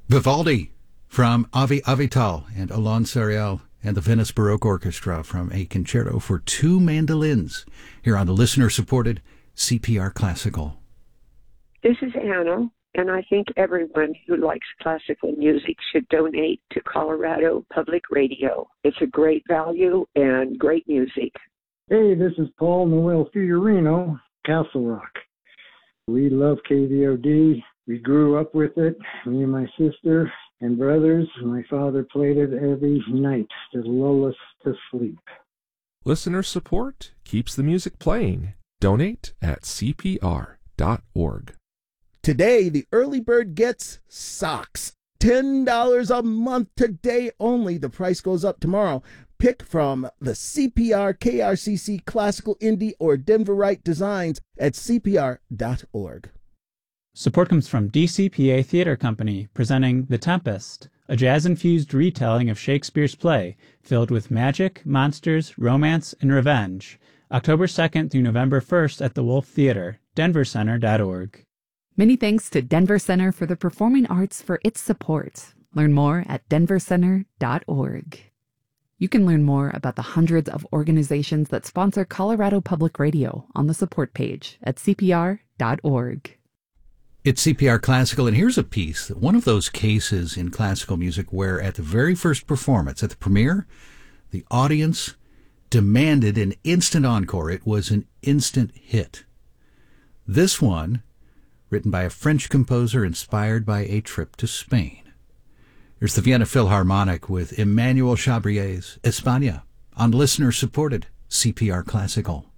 Vivaldi from Avi Avital and Alon Sariel and the Venice Baroque Orchestra from a concerto for two mandolins here on the listener-supported CPR Classical. This is Anna, and I think everyone who likes classical music should donate to Colorado Public Radio. It's a great value and great music. Hey, this is Paul Noel Fiorino, Castle Rock. We love KVOD. We grew up with it, me and my sister and brothers. My father played it every night to lull us to sleep. Listener support keeps the music playing. Donate at CPR.org. Today, the early bird gets socks. $10 a month today only. The price goes up tomorrow. Pick from the CPR, KRCC, Classical Indie, or Denverite designs at CPR.org. Support comes from DCPA Theater Company, presenting The Tempest, a jazz-infused retelling of Shakespeare's play, filled with magic, monsters, romance, and revenge. October 2nd through November 1st at the Wolf Theater, denvercenter.org. Many thanks to Denver Center for the Performing Arts for its support. Learn more at denvercenter.org. You can learn more about the hundreds of organizations that sponsor Colorado Public Radio on the support page at CPR.org. It's CPR Classical, and here's a piece, one of those cases in classical music where at the very first performance, at the premiere, the audience demanded an instant encore. It was an instant hit. This one, written by a French composer inspired by a trip to Spain. Here's the Vienna Philharmonic with Emmanuel Chabrier's España on listener-supported CPR Classical.